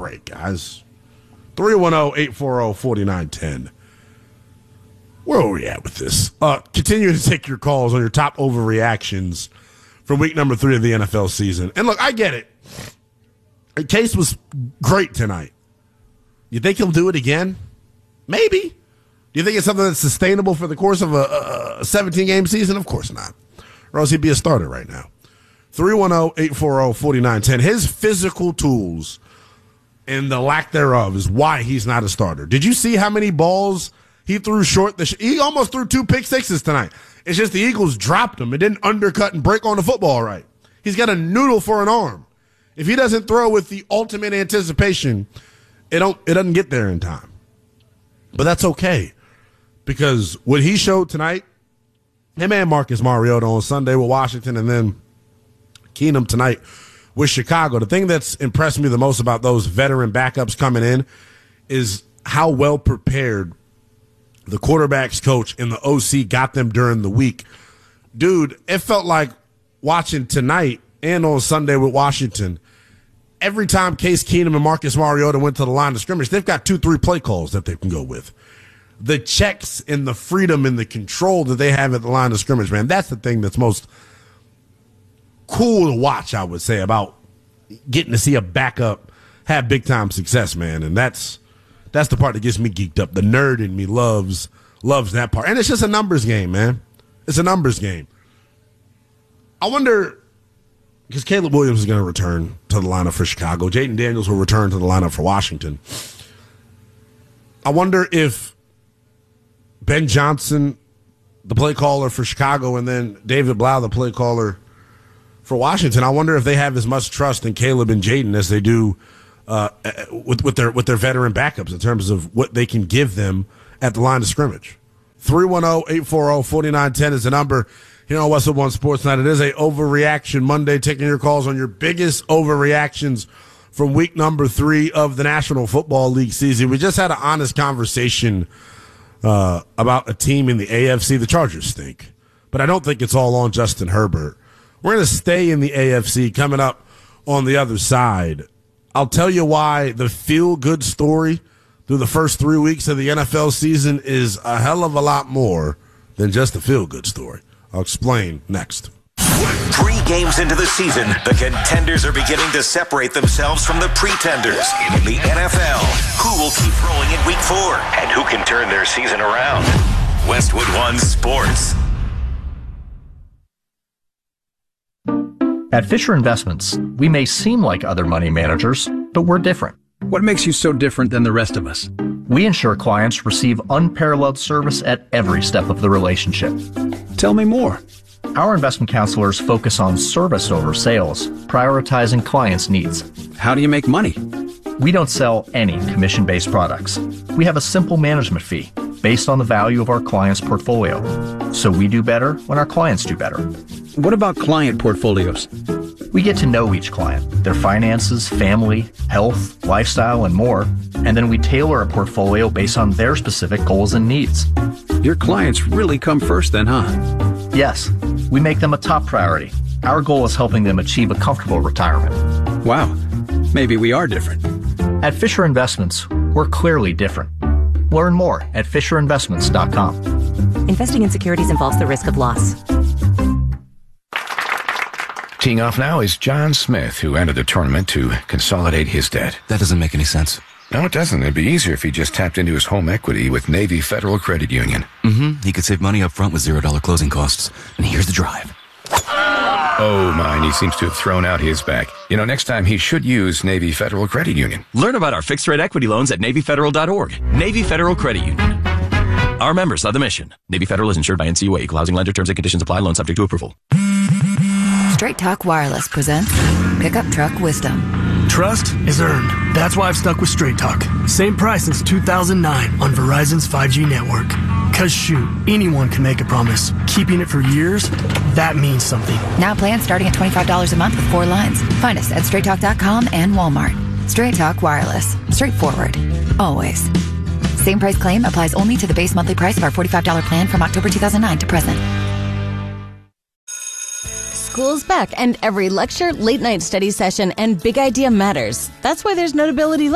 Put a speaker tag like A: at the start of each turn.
A: break, guys. 310-840-4910. Where are we at with this? Continue to take your calls on your top overreactions from week number 3 of the NFL season. And look, I get it. Case was great tonight. You think he'll do it again? Maybe. Do you think it's something that's sustainable for the course of a 17-game season? Of course not. Or else he'd be a starter right now. 310-840-4910. His physical tools and the lack thereof is why he's not a starter. Did you see how many balls he threw short? He almost threw 2 pick sixes tonight. It's just the Eagles dropped him. It didn't undercut and break on the football right. He's got a noodle for an arm. If he doesn't throw with the ultimate anticipation, it doesn't get there in time. But that's okay, because what he showed tonight, him and Marcus Mariota on Sunday with Washington, and then Keenum tonight with Chicago. The thing that's impressed me the most about those veteran backups coming in is how well prepared the quarterback's coach and the OC got them during the week. Dude, it felt like watching tonight and on Sunday with Washington, every time Case Keenum and Marcus Mariota went to the line of scrimmage, they've got 2-3 play calls that they can go with. The checks and the freedom and the control that they have at the line of scrimmage, man, that's the thing that's most cool to watch, I would say, about getting to see a backup have big-time success, man. And that's the part that gets me geeked up. The nerd in me loves that part. And it's just a numbers game, man. It's a numbers game. I wonder, because Caleb Williams is going to return to the lineup for Chicago. Jayden Daniels will return to the lineup for Washington. I wonder if Ben Johnson, the play caller for Chicago, and then David Blau, the play caller for Washington, I wonder if they have as much trust in Caleb and Jayden as they do with their veteran backups in terms of what they can give them at the line of scrimmage. 310-840-4910 is the number here on Westwood One Sports Night. It is a Overreaction Monday, taking your calls on your biggest overreactions from week number 3 of the National Football League season. We just had an honest conversation about a team in the AFC. The Chargers stink, but I don't think it's all on Justin Herbert. We're going to stay in the AFC coming up on the other side. I'll tell you why the feel-good story through the first 3 weeks of the NFL season is a hell of a lot more than just a feel-good story. I'll explain next.
B: 3 games into the season, the contenders are beginning to separate themselves from the pretenders. In the NFL, who will keep rolling in week 4? And who can turn their season around? Westwood One Sports.
C: At Fisher Investments, we may seem like other money managers, but we're different.
D: What makes you so different than the rest of us?
C: We ensure clients receive unparalleled service at every step of the relationship.
D: Tell me more.
C: Our investment counselors focus on service over sales, prioritizing clients' needs.
D: How do you make money?
C: We don't sell any commission-based products. We have a simple management fee based on the value of our client's portfolio. So we do better when our clients do better.
D: What about client portfolios?
C: We get to know each client, their finances, family, health, lifestyle, and more, and then we tailor a portfolio based on their specific goals and needs.
D: Your clients really come first then, huh?
C: Yes, we make them a top priority. Our goal is helping them achieve a comfortable retirement.
D: Wow, maybe we are different.
C: At Fisher Investments, we're clearly different. Learn more at FisherInvestments.com.
E: Investing in securities involves the risk of loss.
F: Teeing off now is John Smith, who entered the tournament to consolidate his debt.
G: That doesn't make any sense.
F: No, it doesn't. It'd be easier if he just tapped into his home equity with Navy Federal Credit Union.
G: He could save money up front with $0 closing costs. And here's the drive.
F: Oh, mine. He seems to have thrown out his back. You know, next time he should use Navy Federal Credit Union.
H: Learn about our fixed-rate equity loans at NavyFederal.org. Navy Federal Credit Union. Our members of the mission. Navy Federal is insured by NCUA. Equal housing lender. Terms and conditions apply. Loan subject to approval.
I: Straight Talk Wireless presents Pickup Truck Wisdom.
J: Trust is earned. That's why I've stuck with Straight Talk. Same price since 2009 on Verizon's 5G network. Cause shoot, anyone can make a promise. Keeping it for years, that means something.
I: Now plans starting at $25 a month with 4 lines. Find us at straighttalk.com and Walmart. Straight Talk Wireless. Straightforward. Always. Same price claim applies only to the base monthly price of our $45 plan from October 2009 to present.
K: School's back, and every lecture, late-night study session, and big idea matters. That's why there's Notability